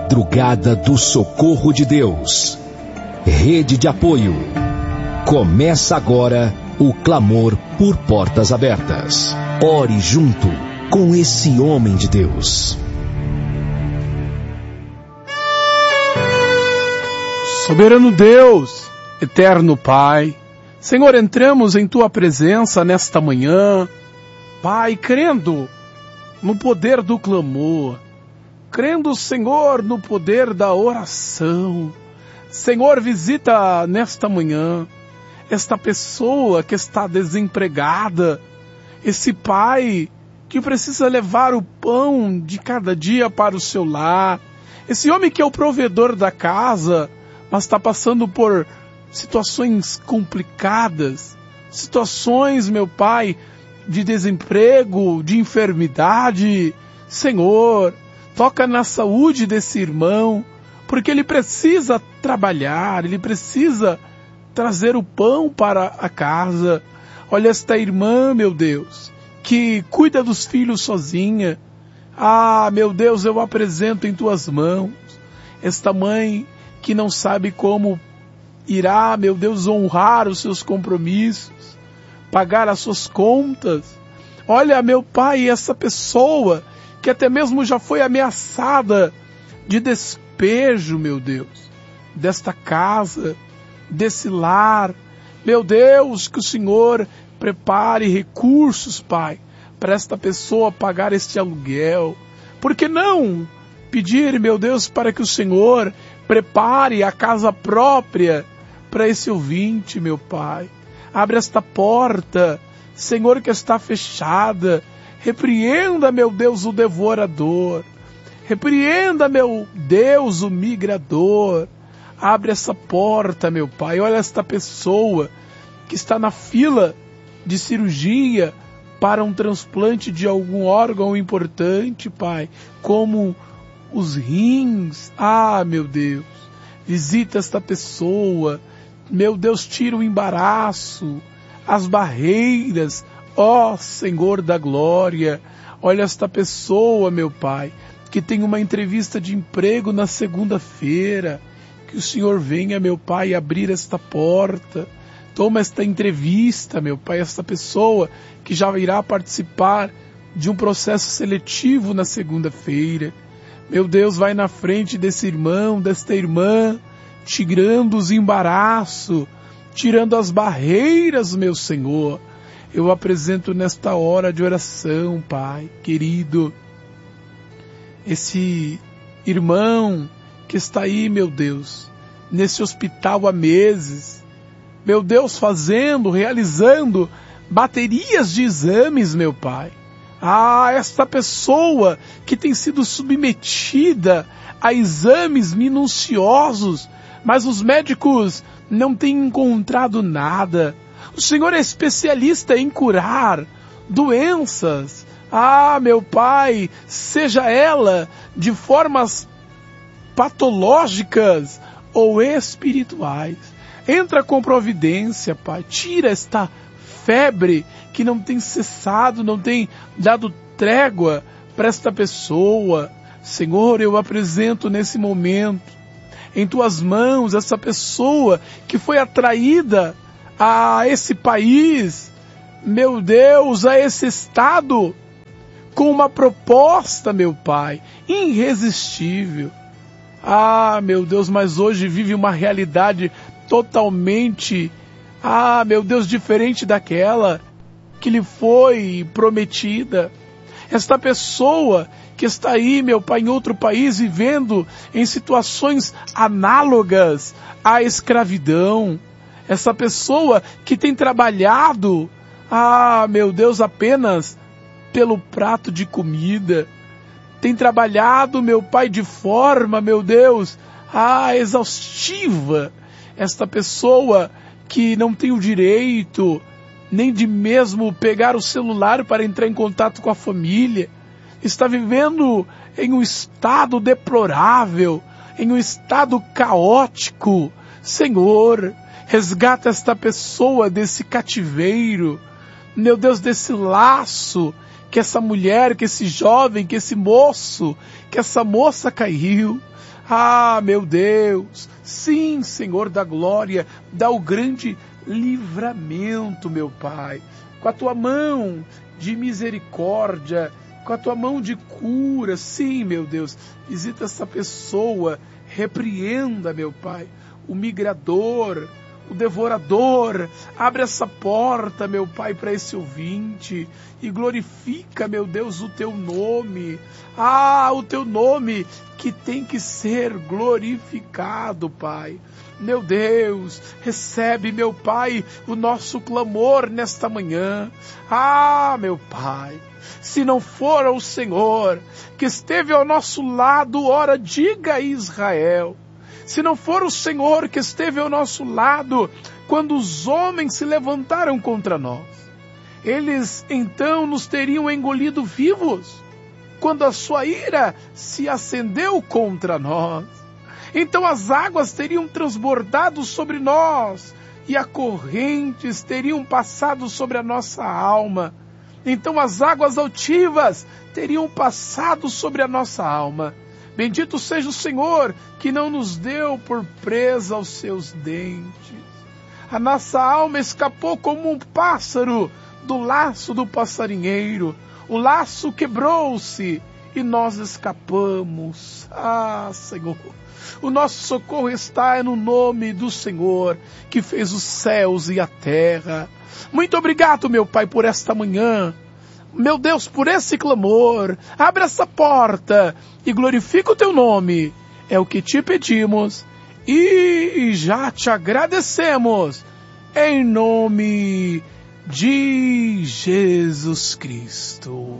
Madrugada do Socorro de Deus. Rede de apoio. Começa agora o clamor por portas abertas. Ore junto com esse homem de Deus. Soberano Deus, eterno Pai, Senhor, entramos em Tua presença nesta manhã, Pai, crendo no poder do clamor, crendo, Senhor, no poder da oração. Senhor, visita nesta manhã esta pessoa que está desempregada, esse pai que precisa levar o pão de cada dia para o seu lar, esse homem que é o provedor da casa, mas está passando por situações complicadas, situações, meu Pai, de desemprego, de enfermidade. Senhor, toca na saúde desse irmão, porque ele precisa trabalhar, ele precisa trazer o pão para a casa. Olha esta irmã, meu Deus, que cuida dos filhos sozinha. Ah, meu Deus, eu apresento em Tuas mãos esta mãe que não sabe como irá, meu Deus, honrar os seus compromissos, pagar as suas contas. Olha, meu Pai, essa pessoa que até mesmo já foi ameaçada de despejo, meu Deus, desta casa, desse lar. Meu Deus, que o Senhor prepare recursos, Pai, para esta pessoa pagar este aluguel. Por que não pedir, meu Deus, para que o Senhor prepare a casa própria para esse ouvinte, meu Pai. Abre esta porta, Senhor, que está fechada. Repreenda, meu Deus, o devorador. Repreenda, meu Deus, o migrador. Abre essa porta, meu Pai. Olha esta pessoa que está na fila de cirurgia para um transplante de algum órgão importante, Pai, como os rins. Ah, meu Deus, visita esta pessoa. Meu Deus, tira o embaraço, as barreiras, ó Senhor da glória. Olha esta pessoa, meu Pai, que tem uma entrevista de emprego na segunda-feira. Que o Senhor venha, meu Pai, abrir esta porta. Toma esta entrevista, meu Pai, esta pessoa que já irá participar de um processo seletivo na segunda-feira. Meu Deus, vai na frente desse irmão, desta irmã, tirando os embaraços, tirando as barreiras, meu Senhor. Eu apresento nesta hora de oração, Pai, querido, esse irmão que está aí, meu Deus, nesse hospital há meses, meu Deus, realizando baterias de exames, meu Pai. Ah, esta pessoa que tem sido submetida a exames minuciosos, mas os médicos não têm encontrado nada. O Senhor é especialista em curar doenças. Ah, meu Pai, seja ela de formas patológicas ou espirituais. Entra com providência, Pai. Tira esta febre que não tem cessado, não tem dado trégua para esta pessoa. Senhor, eu apresento nesse momento em Tuas mãos essa pessoa que foi atraída a esse país, meu Deus, a esse estado, com uma proposta, meu Pai, irresistível. Ah, meu Deus, mas hoje vive uma realidade totalmente, meu Deus, diferente daquela que lhe foi prometida. Esta pessoa que está aí, meu Pai, em outro país, vivendo em situações análogas à escravidão. Essa pessoa que tem trabalhado, meu Deus, apenas pelo prato de comida. Tem trabalhado, meu Pai, de forma, meu Deus, exaustiva. Esta pessoa que não tem o direito nem de mesmo pegar o celular para entrar em contato com a família, está vivendo em um estado deplorável, em um estado caótico. Senhor, resgata esta pessoa desse cativeiro, meu Deus, desse laço que essa mulher, que esse jovem, que esse moço, que essa moça caiu. Ah, meu Deus, sim, Senhor da glória, dá o grande livramento, meu Pai, com a tua mão de misericórdia, com a tua mão de cura, sim, meu Deus, visita essa pessoa, repreenda, meu Pai, o migrador, o devorador, abre essa porta, meu Pai, para esse ouvinte e glorifica, meu Deus, o teu nome. Ah, o teu nome que tem que ser glorificado, Pai. Meu Deus, recebe, meu Pai, o nosso clamor nesta manhã. Ah, meu Pai, se não for o Senhor que esteve ao nosso lado, ora, diga a Israel. Se não for o Senhor que esteve ao nosso lado quando os homens se levantaram contra nós, eles então nos teriam engolido vivos quando a sua ira se acendeu contra nós. Então as águas teriam transbordado sobre nós e as correntes teriam passado sobre a nossa alma. Então as águas altivas teriam passado sobre a nossa alma. Bendito seja o Senhor que não nos deu por presa aos seus dentes. A nossa alma escapou como um pássaro do laço do passarinheiro. O laço quebrou-se e nós escapamos. Ah, Senhor, o nosso socorro está no nome do Senhor que fez os céus e a terra. Muito obrigado, meu Pai, por esta manhã. Meu Deus, por esse clamor, abre essa porta e glorifica o teu nome. É o que te pedimos e já te agradecemos. Em nome de Jesus Cristo.